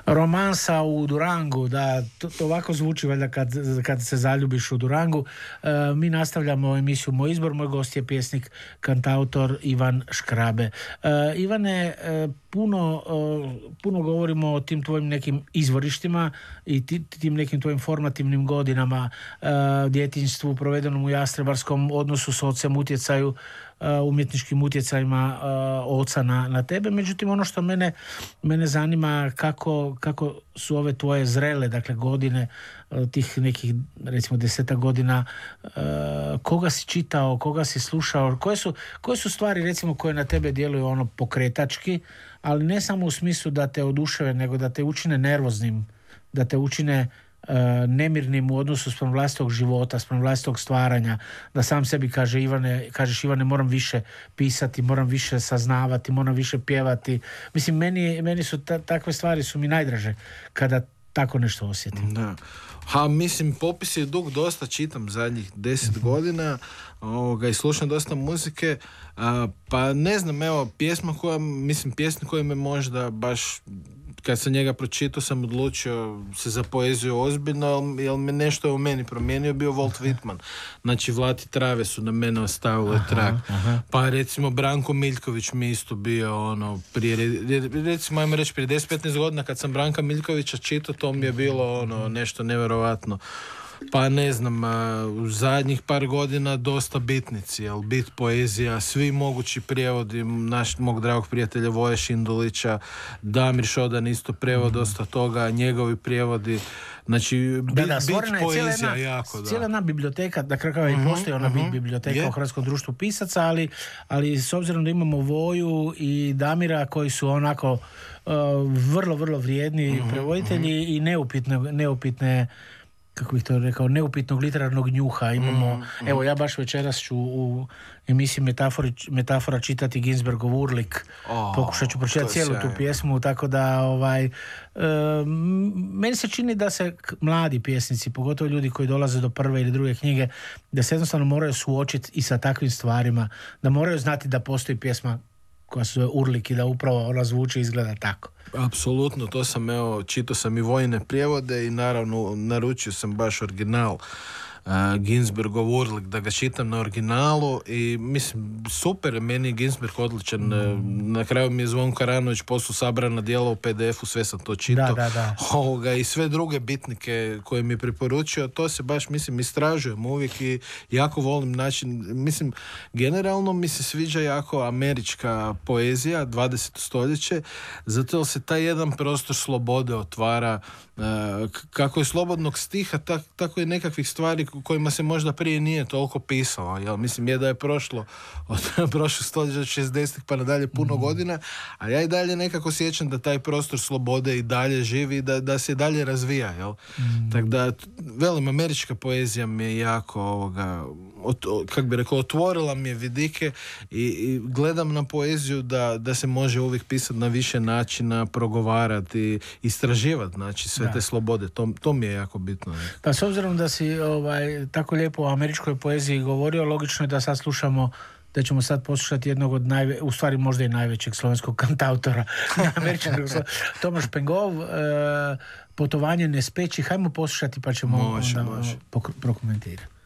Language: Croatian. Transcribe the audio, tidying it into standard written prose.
Romansa u Durangu, da, to ovako zvuči valjda kad se zaljubiš u Durangu. Mi nastavljamo emisiju Moj izbor, moj gost je pjesnik, kantautor Ivan Škrabe. Ivane, puno govorimo o tim tvojim nekim izvorištima i tim nekim tvojim formativnim godinama, djetinjstvu provedenom u Jastrebarskom, odnosu s ocem, utjecaju, umjetničkim utjecajima oca na tebe. Međutim, ono što mene zanima, kako su ove tvoje zrele, dakle godine, tih nekih recimo 10 godina, koga si čitao, koga si slušao, koje su stvari recimo koje na tebe djeluju ono pokretački, ali ne samo u smislu da te oduševe, nego da te učine nervoznim, da te učine nemirnim u odnosu spram vlastitog života, spram vlastitog stvaranja, da sam sebi kažeš Ivane, moram više pisati, moram više saznavati, moram više pjevati. Mislim, meni su takve stvari su mi najdraže kada tako nešto osjetim. Da. Mislim, popis je dug, dosta čitam zadnjih 10 godina i slušam dosta muzike, pa ne znam, evo, pjesma koja me možda baš, kad sam njega pročitao, sam odlučio se za poeziju ozbiljno, jer me nešto je u meni promijenio, bio Walt Whitman. Znači, Vlati trave su na mene ostavile trag. Pa recimo Branko Miljković mi isto bio recimo, ajmo reći, prije 10-15 godina kad sam Branka Miljkovića čitao, to mi je bilo nešto nevjerovatno. Pa ne znam, u zadnjih par godina dosta bitnici, jel, bit poezija, svi mogući prijevodi mog dragog prijatelja Voje Šindulića, Damir Šodan isto prevod dosta toga, njegovi prijevodi, znači bit poezija jako, da. Cijela jedna biblioteka, da kakva i postoji ona bit biblioteka u Hrvatskom društvu pisaca, ali s obzirom da imamo Voju i Damira koji su onako vrlo, vrlo vrijedni prevoditelji i neupitne kako bih to rekao, neupitnog literarnog njuha imamo. Evo, ja baš večeras ću u emisiji Metafora čitati Ginsbergov Urlik. Pokušat ću pročitati cijelu tu pjesmu, tako da meni se čini da se mladi pjesnici, pogotovo ljudi koji dolaze do prve ili druge knjige, da se jednostavno moraju suočiti i sa takvim stvarima, da moraju znati da postoji pjesma koja se zove Urlik i da upravo ona zvuči i izgleda tako. Apsolutno, to sam, čitao sam i vojne prijevode i naravno naručio sam baš original Ginsbergov Urlik, da ga čitam na originalu i mislim, super, meni je Ginsberg odličan. Na kraju mi je Zvonko Karanović poslao sabrana djela u PDF-u, sve sam to čitao. Da. I sve druge bitnike koje mi je preporučio, to se baš, mislim, istražujem uvijek i jako volim način, mislim, generalno mi se sviđa jako američka poezija, 20. stoljeće, zato se taj jedan prostor slobode otvara, kako je slobodnog stiha, tako i nekakvih stvari kojima se možda prije nije toliko pisalo. Jel? Mislim, je da je prošlo od prošlog stoljeća 60-ih pa nadalje puno godina, a ja i dalje nekako sjećam da taj prostor slobode i dalje živi, da se dalje razvija. Jel? Tako da, velim, američka poezija mi je jako kako bi rekao, otvorila mi je vidike i gledam na poeziju da se može uvijek pisati na više načina, progovarati, istraživati, znači sve te slobode, to mi je jako bitno. Pa s obzirom da si tako lijepo o američkoj poeziji govorio, logično je da sad slušamo, da ćemo sad poslušati jednog od u stvari možda i najvećeg slovenskog kantautora Tomaš Pengov, Putovanje nespeći. Hajmo poslušati pa ćemo onda prokomentirati.